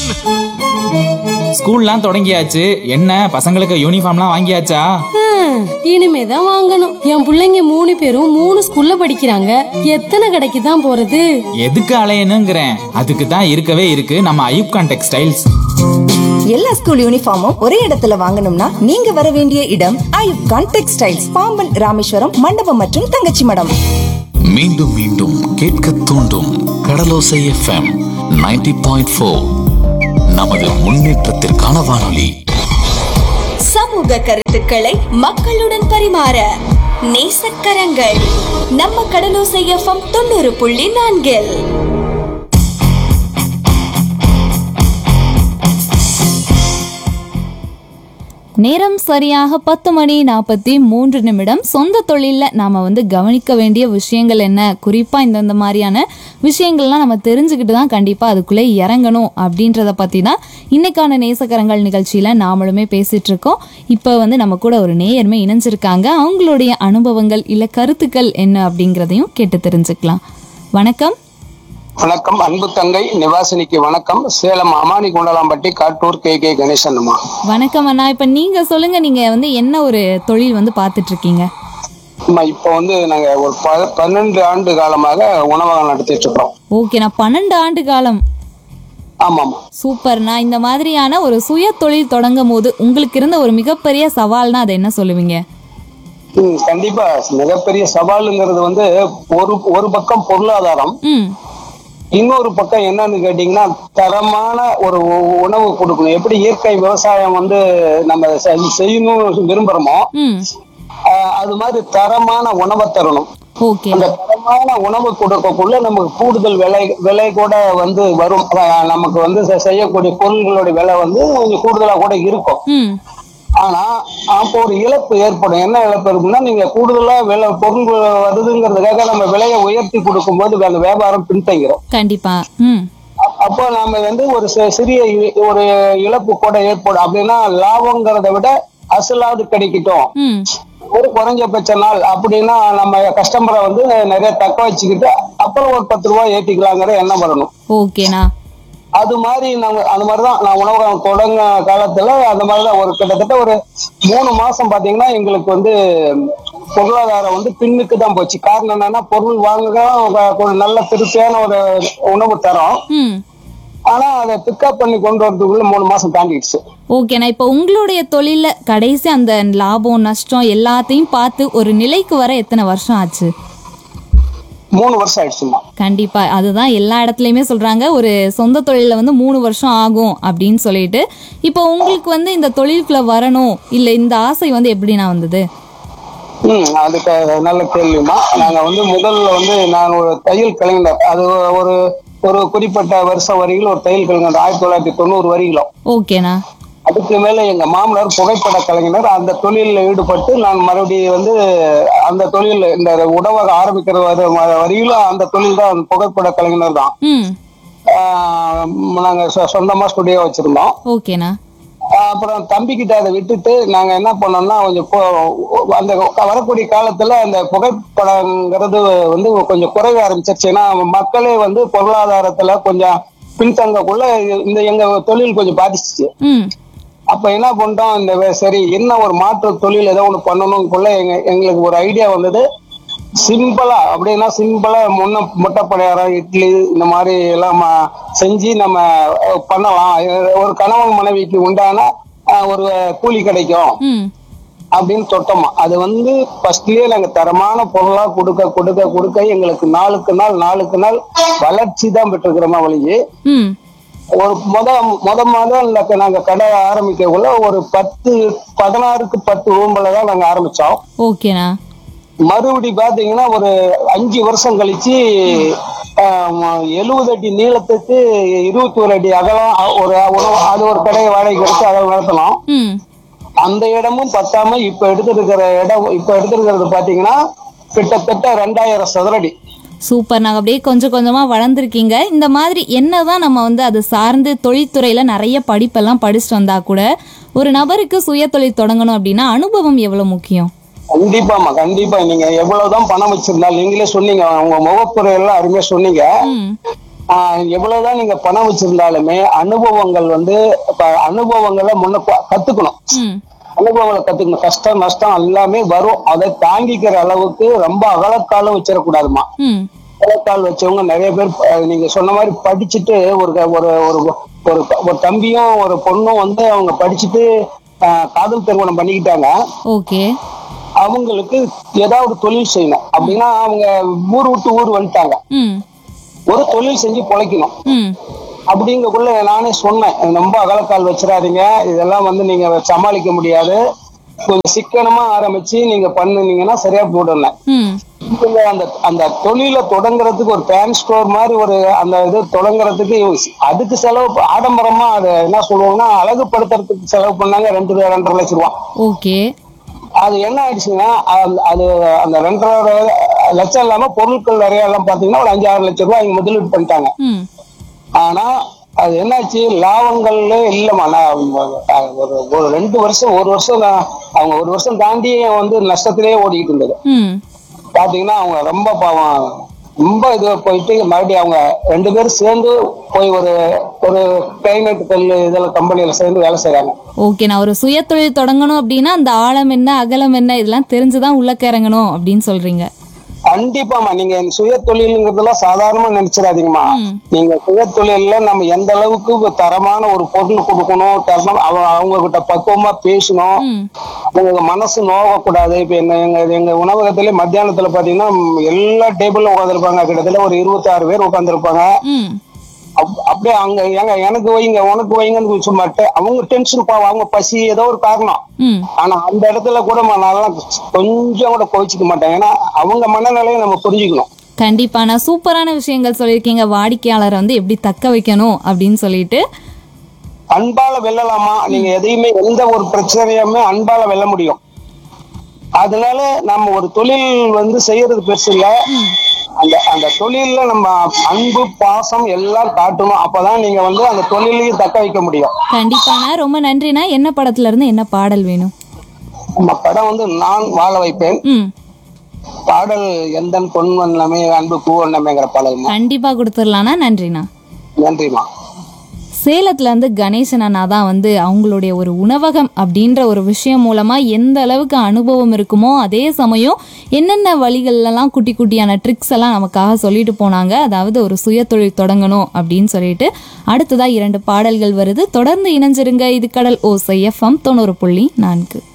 ஸ்கூல்லாம் தொடங்கியாச்சு. என்ன பசங்களுக்கு யூனிஃபார்ம்லாம் வாங்கியாச்சா? இனிமேதான் வாங்கணும். என் பிள்ளைங்க 3 பேரும் 3 ஸ்கூல்ல படிக்கிறாங்க. எத்தனை கடைக்கு தான் போறது? எதுக்கு அலையணுங்கிறேன். அதுக்கு தான் இருக்கவே இருக்கு நம்ம ஐயூப் கான் டெக்ஸ்டைல்ஸ். எல்லா ஸ்கூல் யூனிஃபார்மும் ஒரே இடத்துல வாங்கணும்னா நீங்க வர வேண்டிய இடம் ஐயூப் கான் டெக்ஸ்டைல்ஸ், பாம்பன், ராமேஸ்வரம், மண்டபம் மற்றும் தங்கச்சி மடம். மீண்டும் மீண்டும் கேட்க தூண்டும் கடலோசை எஃப்எம் 90.4. நமது முன்னேற்றத்திற்கான வானொலி. சமூக கருத்துக்களை மக்களுடன் பரிமாற நேசக்கரங்கள் நம்ம கடலோசை எஃப்எம் 90.4. நேரம் சரியாக 10:43. சொந்த தொழிலில் நாம் கவனிக்க வேண்டிய விஷயங்கள் என்ன, குறிப்பாக இந்த மாதிரியான விஷயங்கள்லாம் நம்ம தெரிஞ்சுக்கிட்டு தான் கண்டிப்பாக அதுக்குள்ளே இறங்கணும் அப்படின்றத பற்றி தான் இன்னைக்கான நேசக்கரங்கள் நிகழ்ச்சியில் நாமளுமே பேசிகிட்டு இருக்கோம். இப்போ நம்ம கூட ஒரு நேயர்மே இணைஞ்சிருக்காங்க. அவங்களுடைய அனுபவங்கள் இல்லை கருத்துக்கள் என்ன அப்படிங்கிறதையும் கேட்டு தெரிஞ்சுக்கலாம். வணக்கம். வணக்கம் அன்பு தங்கை நிவாசினிக்கு வணக்கம். சேலம் அமானி குண்டலாம்பட்டி காட்டூர் கே கணேசன் அம்மா. வணக்கம் அண்ணா. இப்ப நீங்க சொல்லுங்க, நீங்க என்ன ஒரு தொழில் பார்த்துட்டு இருக்கீங்க? இப்போ நாங்க ஒரு 12 ஆண்டு காலமாக உணவகம் நடத்திட்டு இருக்கோம். ஓகே, நான் 12 ஆண்டு காலம். ஆமாமா, சூப்பர்ண்ணா. இந்த மாதிரியான ஒரு சுய தொழில் தொடங்கும் போது உங்களுக்கு இருந்த ஒரு மிகப்பெரிய சவால்னா அதை என்ன சொல்லுவீங்க? கண்டிப்பா மிகப்பெரிய சவாலுங்கிறது ஒரு பக்கம் பொருளாதாரம், இன்னொரு பக்கம் என்னன்னு கேட்டீங்கன்னா தரமான ஒரு உணவு கொடுக்கணும். எப்படி இயற்கை விவசாயம் நம்ம செய்யணும் விரும்புறோமோ அது மாதிரி தரமான உணவை தரணும். அந்த தரமான உணவு கொடுக்கக்குள்ள நமக்கு கூடுதல் விலை கூட வரும். நமக்கு செய்யக்கூடிய பொருள்களுடைய விலை கொஞ்சம் கூடுதலா கூட இருக்கும். ஆனா அப்போ ஒரு இழப்பு ஏற்படும். என்ன இழப்பு இருக்குன்னா, நீங்க கூடுதலா விலை பொருள் வருதுங்கிறதுக்காக நம்ம விலையை உயர்த்தி கொடுக்கும் போது அந்த வியாபாரம் பின்தங்கிறோம். கண்டிப்பா. அப்போ நாம ஒரு சிறிய ஒரு இழப்பு கூட ஏற்படும். அப்படின்னா லாபங்கிறத விட அசலாவது கிடைக்கட்டும், ஒரு குறைஞ்சபட்ச நாள் அப்படின்னா நம்ம கஸ்டமரை நிறைய தக்க வச்சுக்கிட்டு அப்புறம் ஒரு 10 ரூபாய் ஏற்றிக்கலாங்கிற எண்ணம் வரணும். ஓகேண்ணா. அது மாதிரி அந்த மாதிரிதான் நான் உணவகம் தொடங்க காலத்துல அந்த மாதிரிதான் ஒரு கிட்டத்தட்ட ஒரு 3 மாசம் பாத்தீங்கன்னா எங்களுக்கு பொருளாதாரம் பின்னுக்கு தான் போச்சு. காரணம் என்னன்னா, பொருள் வாங்க ஒரு நல்ல திருப்தியான ஒரு உணவு தரோம், ஆனா அதை பிக்கப் பண்ணி கொண்டு வரதுக்குள்ள 3 மாசம் தாண்டிடுச்சு. ஓகேண்ணா. இப்ப உங்களுடைய தொழில கடைசி அந்த லாபம் நஷ்டம் எல்லாத்தையும் பார்த்து ஒரு நிலைக்கு வர எத்தனை வருஷம் ஆச்சு? 3 வருஷம் ஆயிடுச்சுமா. கண்டிப்பா, அதுதான் எல்லா இடத்துலயுமே சொல்றாங்க, ஒரு சொந்த தொழில 3 வருஷம் ஆகும் அப்படின்னு சொல்லிட்டு. இப்போ உங்களுக்கு இந்த தொழிலுக்குள்ள வரணும் இல்ல இந்த ஆசை எப்படின்னா வந்தது? அதுக்கு நல்ல கேள்விமா. நாங்க முதல்ல நான் ஒரு தையல் கலைஞர். அது ஒரு குறிப்பிட்ட வருஷம் வரையிலும் ஒரு தையல் கலைஞர் 1990 வரையிலும். ஓகேண்ணா. அதுக்கு மேல எங்க மாமனார் புகைப்பட கலைஞர். அந்த தொழிலில் ஈடுபட்டு நான் மறுபடியும் அந்த தொழில் இந்த உணவகம் ஆரம்பிக்கிற வரையிலும் அந்த தொழில் தான், புகைப்பட கலைஞர் தான். நாங்க சொந்தமா ஸ்டுடியோ வச்சிருந்தோம். ஓகேண்ணா. அப்புறம் தம்பிக்கிட்ட அதை விட்டுட்டு நாங்க என்ன பண்ணோம்னா, கொஞ்சம் அந்த வரக்கூடிய காலத்துல அந்த புகைப்படங்கிறது கொஞ்சம் குறைய ஆரம்பிச்சிருச்சு. ஏன்னா மக்களே பொருளாதாரத்துல கொஞ்சம் பின்தங்கக்குள்ள இந்த எங்க தொழில் கொஞ்சம் பாதிச்சிச்சு. அப்ப என்ன பண்றோம், சரி என்ன ஒரு மாற்று தொழில் ஏதோ ஒண்ணு பண்ணணும்க்குள்ள எங்களுக்கு ஒரு ஐடியா வந்தது. சிம்பிளா முட்டை பணியாரம், இட்லி இந்த மாதிரி எல்லாம் செஞ்சு நம்ம பண்ணலாம். ஒரு கணவன் மனைவிக்கு உண்டான ஒரு கூலி கிடைக்கும் அப்படின்னு தொட்டோமா. அது ஃபர்ஸ்ட்லயே நாங்க தரமான பொருளா கொடுக்க எங்களுக்கு நாளுக்கு நாள் வளர்ச்சி தான் பெற்றுக்கிறோமா வழியே. ஒரு மாதம் நாங்க கடை ஆரம்பிக்கக்குள்ள ஒரு 16க்கு 10 ரூம்ல தான் நாங்க ஆரம்பிச்சோம். ஓகேண்ணா. மறுபடி பாத்தீங்கன்னா ஒரு 5 வருஷம் கழிச்சு 70 அடி நீளத்துக்கு 21 அடி அகலம் அது ஒரு கடையை வாடகைக்கு எடுத்து அதை நடத்தலாம். அந்த இடமும் பத்தாம இப்ப எடுத்திருக்கிறது பாத்தீங்கன்னா கிட்டத்தட்ட 2000 சதுரடி. சூப்பர். நாங்கள் அப்படியே கொஞ்சம் கொஞ்சமாக வளர்ந்துருக்கீங்க. இந்த மாதிரி என்னதான் நம்ம அது சார்ந்து தொழில்துறையில் நிறைய படிப்பெல்லாம் படிச்சுட்டு வந்தா கூட ஒரு நபருக்கு சுய தொழில் தொடங்கணும் அப்படின்னா அனுபவம் எவ்வளவு முக்கியம்? கண்டிப்பாமா, கண்டிப்பா. நீங்க எவ்வளவுதான் பணம் வச்சிருந்தாலும், நீங்களே சொன்னீங்க, உங்க முகப்புரை எல்லாம் அருமையா சொன்னீங்க. எவ்வளவுதான் நீங்க பணம் வச்சிருந்தாலுமே அனுபவங்கள் வந்து அனுபவங்களை முன்ன கத்துக்கணும். அனுபவங்களை கத்துக்கணும். கஷ்டம் நஷ்டம் எல்லாமே வரும். அதை தாங்கிக்கிற அளவுக்கு ரொம்ப அகலக்காலம் வச்சிடக்கூடாதுமா. அகலக்கால் வச்சவங்க நிறைய பேர் நீங்க சொன்ன மாதிரி படிச்சுட்டு ஒரு தம்பியும் ஒரு பொண்ணும் வந்து அவங்க படிச்சுட்டு காதல் திருமணம் பண்ணிக்கிட்டாங்க. அவங்களுக்கு ஏதாவது தொழில் செய்யணும் அப்படின்னா அவங்க ஊர் விட்டு ஊர் வந்துட்டாங்க. ஒரு தொழில் செஞ்சு பொழைக்கணும் அப்படிங்கக்குள்ள நானே சொன்னேன், ரொம்ப அகலக்கால் வச்சிடாதீங்க, இதெல்லாம் வந்து நீங்க சமாளிக்க முடியாது, கொஞ்சம் சிக்கனமா ஆரம்பிச்சு நீங்க பண்ணுனீங்கன்னா சரியா போடணும். அந்த தொழிலை தொடங்குறதுக்கு ஒரு பேன் ஸ்டோர் மாதிரி ஒரு அந்த இது தொடங்குறதுக்கு அதுக்கு செலவு ஆடம்பரமா அதை என்ன சொல்லுவாங்கன்னா அழகுபடுத்துறதுக்கு செலவு பண்ணாங்க 2.5 லட்சம் ரூபாய். அது என்ன ஆயிடுச்சுன்னா அது அந்த 2.5 லட்சம் இல்லாம பொருட்கள் நிறைய எல்லாம் பாத்தீங்கன்னா ஒரு 5-6 லட்சம் ரூபாய் அவங்க முதலீடு பண்ணிட்டாங்க. ஆனா அது என்னாச்சு, லாபங்கள்ல இல்லமா. ஒரு 2 வருஷம் 1 வருஷம் அவங்க 1 வருஷம் தாண்டி வந்து நஷ்டத்திலேயே ஓடிக்கிட்டு இருந்தது. பாத்தீங்கன்னா அவங்க ரொம்ப பாவம், ரொம்ப இது போயிட்டு மறுபடியும் அவங்க 2 பேரும் சேர்ந்து போய் ஒரு கிளைமேட் இதெல்லாம் கம்பெனியில சேர்ந்து வேலை செய்யறாங்க. நான் ஒரு சுய தொழில் தொடங்கணும் அப்படின்னா அந்த ஆழம் என்ன அகலம் என்ன இதெல்லாம் தெரிஞ்சுதான் உள்ள இறங்கணும் அப்படின்னு சொல்றீங்க. கண்டிப்பாமா. நீங்க சுய தொழிலுங்கிறதெல்லாம் சாதாரணமா நினைச்சிடாதீங்கம்மா. நீங்க சுய தொழில நம்ம எந்த அளவுக்கு தரமான ஒரு பொருள் கொடுக்கணும், அவங்க கிட்ட பக்குவமா பேசணும், அவங்க மனசு நோகக்கூடாது. இப்ப எங்க உணவகத்திலே மத்தியானத்துல பாத்தீங்கன்னா எல்லா டேபிளும் உட்காந்துருப்பாங்க, கிட்டத்தட்ட ஒரு 26 பேர் உட்காந்துருப்பாங்க. அப்படியே அங்க எனக்கு வைங்க உனக்கு வைங்கன்னு சொல்ல அவங்க டென்ஷன் பாவம், அவங்க பசி ஏதோ ஒரு காரணம். ஆனா அந்த இடத்துல கூட நான் கொஞ்சம் கூட கோவிச்சுக்க மாட்டேன். ஏன்னா அவங்க மனநிலையை நம்ம புரிஞ்சுக்கணும். கண்டிப்பா நான் சூப்பரான விஷயங்கள் சொல்லியிருக்கீங்க. வாடிக்கையாளரை வந்து எப்படி தக்க வைக்கணும் அப்படின்னு சொல்லிட்டு அன்பால வெல்லலாமா. நீங்க எதையுமே எந்த ஒரு பிரச்சனையுமே அன்பால வெல்ல முடியும். அதனால நம்ம ஒரு தொழில் வந்து செய்யறது பெருசு இல்ல, அந்த தொழில நம்ம அன்பு பாசம் எல்லாம் காட்டணும். அப்பதான் நீங்க வந்து அந்த தொழிலையும் தக்க வைக்க முடியும். கண்டிப்பாண்ணா, ரொம்ப நன்றிண்ணா. என்ன படத்துல இருந்து என்ன பாடல் வேணும்? நம்ம படம் வந்து நான் வாழ வைப்பேன். பாடல் எந்த பொன் வண்ணமே அன்பு பூ வண்ணமேங்கிற பாடல் கண்டிப்பா கொடுத்துடலாம்ண்ணா. நன்றிண்ணா. நன்றிமா. சேலத்துல இருந்து கணேசன் அண்ணா தான் வந்து அவங்களுடைய ஒரு உணவகம் அப்படின்ற ஒரு விஷயம் மூலமா எந்த அளவுக்கு அனுபவம் இருக்குமோ அதே சமயம் என்னென்ன வழிகள்லாம் குட்டி குட்டியான ட்ரிக்ஸ் எல்லாம் நமக்காக சொல்லிட்டு போனாங்க. அதாவது ஒரு சுய தொழில் தொடங்கணும் அப்படின்னு சொல்லிட்டு அடுத்ததா 2 பாடல்கள் வருது. தொடர்ந்து இணைஞ்சிருங்க. இது கடல் ஓசை FM 90.4.